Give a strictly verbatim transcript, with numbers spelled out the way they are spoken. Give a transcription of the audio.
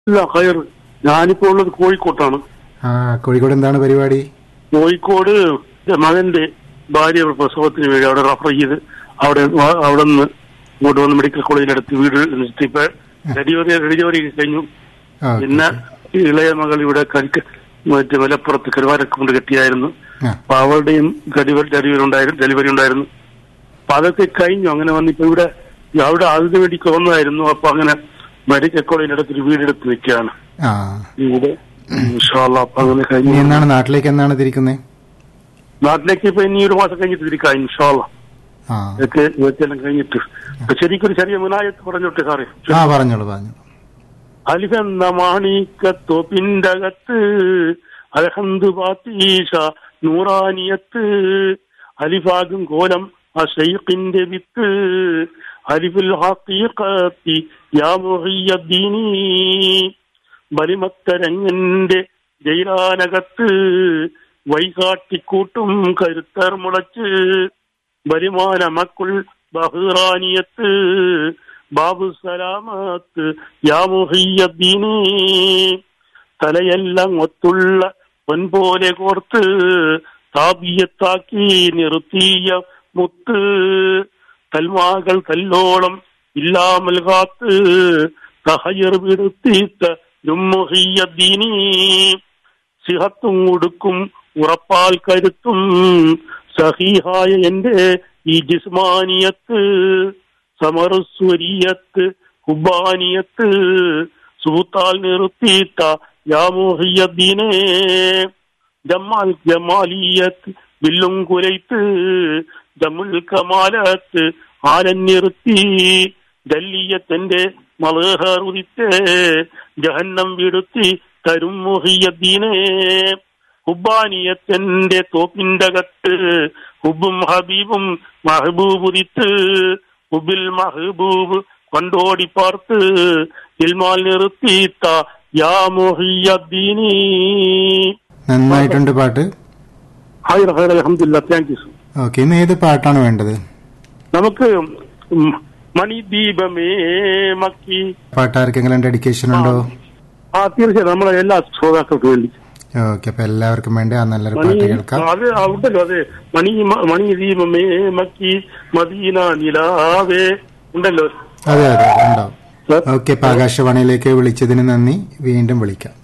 ഇല്ല ഹയർ. ഞാനിപ്പോ ഉള്ളത് കോഴിക്കോട്ടാണ്. ആ കോഴിക്കോട് എന്താണ് പരിപാടി? കോഴിക്കോട് മകന്റെ ഭാര്യ പ്രസവത്തിന് വേണ്ടി അവിടെ റഫർ ചെയ്ത് അവിടെ അവിടെ നിന്ന് ഇങ്ങോട്ട് വന്ന് മെഡിക്കൽ കോളേജിനടുത്ത് വീട് ഇപ്പൊ ഡെലിവറി ഡെലിവറി കഴിഞ്ഞു. പിന്നെ ഇളയ മകൾ ഇവിടെ മറ്റേ മലപ്പുറത്ത് കരുവാരക്ക് കൊണ്ട് കെട്ടിയായിരുന്നു. അപ്പൊ അവളുടെയും ഡെലിവറി ഡെലിവറി ഉണ്ടായിരുന്നു ഡെലിവറി ഉണ്ടായിരുന്നു അപ്പൊ അതൊക്കെ കഴിഞ്ഞു. അങ്ങനെ വന്നിപ്പോ ഇവിടെ അവിടെ അതിന് വേണ്ടി വന്നതായിരുന്നു. അപ്പൊ അങ്ങനെ മെഡിക്കൽ കോളേജിനടുത്ത് ഒരു വീടെടുത്ത് നിൽക്കുകയാണ് ഇവിടെ. അപ്പൊ അങ്ങനെ കഴിഞ്ഞു. എന്നാണ് നാട്ടിലേക്ക് എന്നാണ് തിരിക്കുന്നത്? നാട്ടിലേക്ക് ഇപ്പൊ ഇനി ഒരു മാസം കഴിഞ്ഞിട്ട് തിരിക്കാം ഇൻഷാല്ലാ. ഇതൊക്കെ ഇതൊക്കെല്ലാം കഴിഞ്ഞിട്ട് ശരിക്കൊരു ചെറിയ മുനായത്ത് പറഞ്ഞോട്ടെ സാറേ? പറഞ്ഞോളൂ പറഞ്ഞോളൂ. അലിഫെന്ന മാണിക്കത്തോപ്പിന്റകത്ത് അൽഹംദു ബാത്തീഷ നൂറാനിയത്ത് അലിഫാകും കോലം ആ ശൈഖിന്റെ വിത്ത് അലിഫുൽ ഹഖീഖത്തി യാ മുഹിയദ്ദീനി ബലിമത്തരങ്ങന്റെ ജയിലാനകത്ത് വൈകാട്ടിക്കൂട്ടും കരുത്തർ മുളച്ച് ബലിമാന മക്കുൾ ബഹ്റാനിയത്ത് ബാബു സലാമത്ത് യാ മുഹിയദ്ദീനി തലയെല്ലാം ഒത്തുള്ള പൊൻപോലെ കോർത്ത് താപിയത്താക്കി നിർത്തിയ മുത്ത് തൽമാകൾ കല്ലോളം ഇല്ലാമൽ കാത്ത് തഹയർ വിടുത്തീത്ത മുഹിയദ്ദീനി സിഹത്തും ഉടുക്കും ഉറപ്പാൽ കരുത്തും സഹീഹായ എന്റെ ഈ ജിസ്മാനിയത്ത് സമറുസ്വരിയത്ത് ഹുബാനിയത്ത് സൂത്താൽ നിർത്തിത്ത യാ മുഹിയദ്ദീനെ ജമാൽ ജമാലിയത്ത് വില്ലും കുലൈത്ത് ജമുൽ കമാലത്ത് ആലൻ നിർത്തി ദല്ലിയത്തിന്റെ മലഹറുദിത്തെ ജഹന്നം വിടുത്തി തരും മുഹിയദ്ദീനെ ഹുബാനിയത്തിന്റെ തോപ്പിന്റകത്ത് ഹുബും ഹബീബും മഹബൂബുദിത്ത് ഹുബിൽ മഹബൂബ് കൊണ്ടോടി പാർത്ത് ഇൽമാൽ നിർത്തിത്ത യാ മുഹിയദ്ദീനി. നന്നായിട്ടുണ്ട് പാട്ട്. അൽഹംദുലില്ലാ, താങ്ക് യു. ഓക്കെ, ഇന്ന് ഏത് പാട്ടാണ് വേണ്ടത്? നമുക്ക് മണിദീപമേ മക്കി പാട്ടാർക്കെങ്കിലും ഡെഡിക്കേഷൻ ഉണ്ടോ? ആ തീർച്ചയായും, നമ്മളെ എല്ലാ ശ്രോതാക്കൾക്കും വേണ്ടി. ഓക്കെ, അപ്പൊ എല്ലാവർക്കും വേണ്ടി ആ നല്ലൊരു പാട്ട് കേൾക്കാം. അത് ഉണ്ടല്ലോ, അതെ, മണി മണിദീപമേ മക്കി മദീന നിലാവേ ഉണ്ടല്ലോ. അതെ അതെ ഉണ്ടാവും. ഓക്കെ, ആകാശവാണിയിലേക്ക് വിളിച്ചതിന് നന്ദി. വീണ്ടും വിളിക്കാം.